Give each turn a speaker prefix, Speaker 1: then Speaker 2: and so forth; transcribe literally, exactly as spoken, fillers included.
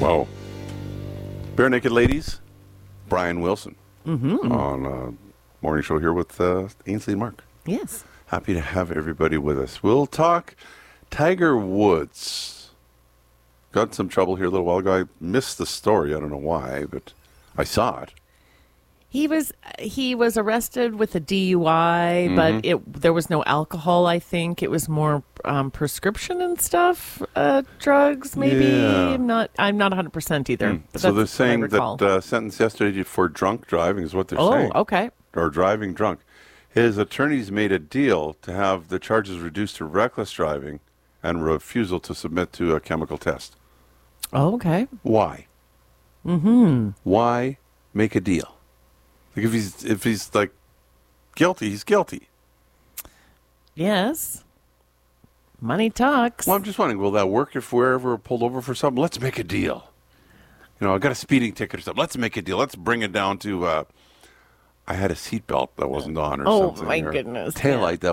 Speaker 1: Whoa. Bare Naked Ladies, Brian Wilson
Speaker 2: Mm-hmm.
Speaker 1: on uh, morning show here with uh, Ainsley and Mark.
Speaker 2: Yes.
Speaker 1: Happy to have everybody with us. We'll talk Tiger Woods. Got in some trouble here a little while ago. I missed the story. I don't know why, but I saw it.
Speaker 2: He was he was arrested with a D U I,
Speaker 1: Mm-hmm.
Speaker 2: but it there was no alcohol. I think it was more um, prescription and stuff, uh, drugs maybe.
Speaker 1: Yeah.
Speaker 2: I'm not I'm not one hundred percent either.
Speaker 1: Mm.
Speaker 2: But
Speaker 1: So they're
Speaker 2: that's what I
Speaker 1: saying
Speaker 2: recall.
Speaker 1: that uh, sentence yesterday for drunk driving is what they're
Speaker 2: oh,
Speaker 1: saying.
Speaker 2: okay.
Speaker 1: Or driving drunk. His attorneys made a deal to have the charges reduced to reckless driving and refusal to submit to a chemical test.
Speaker 2: Oh, okay.
Speaker 1: Why? Mm-hmm. Why make a deal? Like if he's if he's like guilty, he's guilty.
Speaker 2: Yes. Money talks.
Speaker 1: Well, I'm just wondering, will that work if we're ever pulled over for something? Let's make a deal. You know, I got a speeding ticket or something. Let's make a deal. Let's bring it down to. Uh, I had a seatbelt that wasn't on, or
Speaker 2: Oh,
Speaker 1: something.
Speaker 2: my
Speaker 1: or
Speaker 2: goodness,
Speaker 1: taillight that